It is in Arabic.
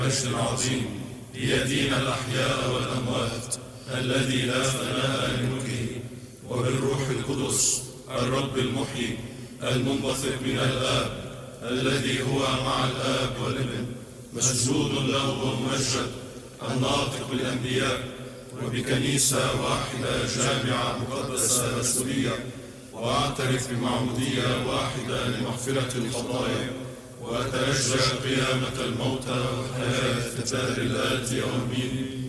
مجد عظيم ليدين الأحياء والأموات الذي لا فناء لملكه، وبالروح القدس الرب المحيي المنبثق من الآب الذي هو مع الآب والابن مسجود له وممجد الناطق بالأنبياء، وبكنيسة واحدة جامعة مقدسة رسولية، وأعترف بمعمودية واحدة لمغفرة الخطايا، وأترجى قيامة الموتى والحياة الدار الآتية. آمين.